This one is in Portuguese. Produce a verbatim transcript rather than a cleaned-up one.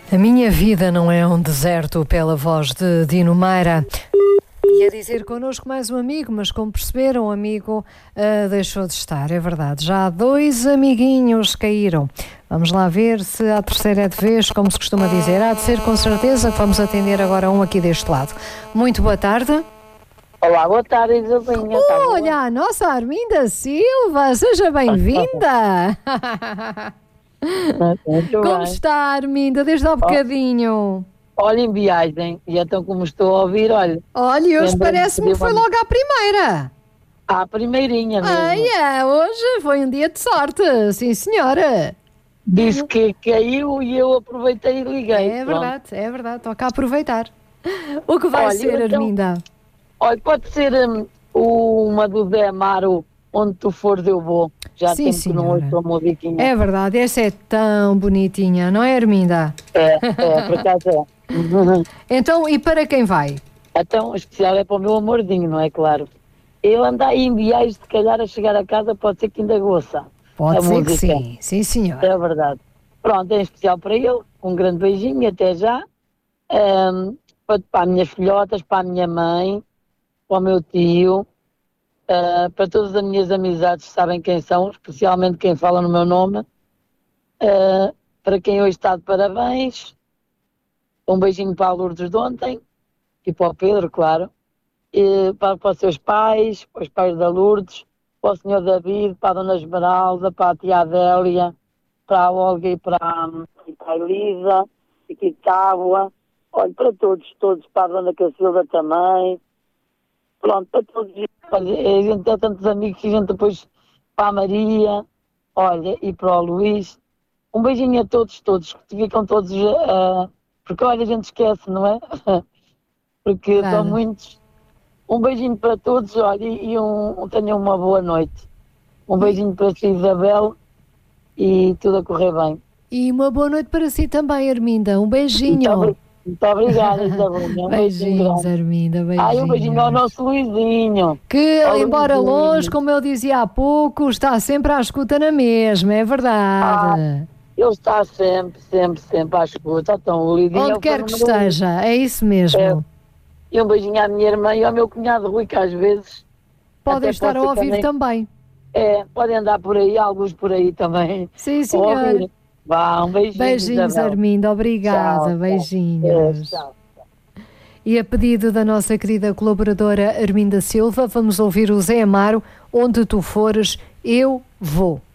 A minha vida não é um deserto, pela voz de Dino Meira. Ia dizer connosco mais um amigo, mas como perceberam, o amigo uh, deixou de estar, é verdade. Já dois amiguinhos caíram. Vamos lá ver se a terceira é de vez, como se costuma dizer. Há de ser com certeza que vamos atender agora um aqui deste lado. Muito boa tarde. Olá, boa tarde, Isabelinha. Olha, a nossa Arminda Silva, seja bem-vinda. Muito Como bem. está, Arminda, desde há bocadinho? Olha, em viagem, e então como estou a ouvir, olha, Olha, hoje Lembrei-me parece-me de que foi uma- logo à primeira. à primeirinha mesmo. Ai, é, hoje foi um dia de sorte, sim senhora. Disse que caiu e eu aproveitei e liguei. É Pronto. verdade, é verdade, toca aproveitar. O que vai Olha, ser, então- Arminda? Olha, pode ser hum, uma do Zé Amaro, onde tu fores eu vou. Já Sim, tempo que não senhora. ouço a musiquinha. É verdade, essa é tão bonitinha, não é, Arminda? É, é, por acaso é. Então, e para quem vai? Então, o especial é para o meu amorzinho, não é claro? Eu ando aí em viagem, se calhar a chegar a casa pode ser que ainda goça. Pode a ser música. que sim, sim senhora. É verdade. Pronto, é especial para ele. Um grande beijinho, até já. Ahm, para, para as minhas filhotas, para a minha mãe, para o meu tio, ah, para todas as minhas amizades que sabem quem são, especialmente quem fala no meu nome. Ah, para quem hoje está de parabéns. Um beijinho para a Lourdes de ontem e para o Pedro, claro. E para, para os seus pais, para os pais da Lourdes, para o senhor David, para a Dona Esmeralda, para a tia Adélia, para a Olga e para, a- e para a Elisa, e aqui de Tábua, olha, para todos, todos, para a Dona Cacilda também, pronto, para todos, olha, a gente tem tantos amigos que a gente depois, para a Maria, olha, e para o Luís, um beijinho a todos, todos, que ficam todos, ah, porque olha, a gente esquece, não é? Porque Claro. são muitos. Um beijinho para todos, olha, e um, tenham uma boa noite. Um beijinho para si, Isabel, e tudo a correr bem. E uma boa noite para si também, Arminda. Um Muito, beijinho. obri- muito obrigada, Isabel. Um beijinho Beijinhos, grande. Arminda, beijinhos. Ai, um beijinho ao nosso Luizinho. Que, Ao embora Luizinho. longe, como eu dizia há pouco, está sempre à escuta na mesma, é verdade. Ele está sempre, sempre, sempre à escuta. Então, o Luizinho é Onde o quer que fenômeno. esteja, é isso mesmo. É. E um beijinho à minha irmã e ao meu cunhado Rui, que às vezes Podem até estar a pode ser ouvir também. É, podem andar por aí, alguns por aí também. Sim, a senhor. ouvir. Vá, um beijinho, Beijinhos, Isabel. Arminda, obrigada. Tchau, tchau. Beijinhos. É, tchau. E a pedido da nossa querida colaboradora Arminda Silva, vamos ouvir o Zé Amaro, Onde Tu Fores, Eu Vou.